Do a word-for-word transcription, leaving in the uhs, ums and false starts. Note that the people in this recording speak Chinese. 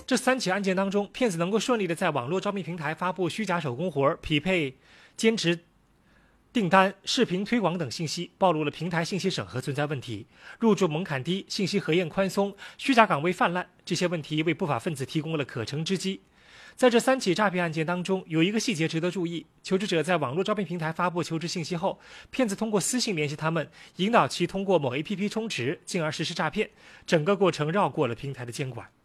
这三起案件当中，骗子能够顺利的在网络招聘平台发布虚假手工活、匹配兼职订单、视频推广等信息，暴露了平台信息审核存在问题，入驻门槛低、信息核验宽松、虚假岗位泛滥，这些问题为不法分子提供了可乘之机。在这三起诈骗案件当中，有一个细节值得注意：求职者在网络招聘平台发布求职信息后，骗子通过私信联系他们，引导其通过某 A P P 充值，进而实施诈骗。整个过程绕过了平台的监管。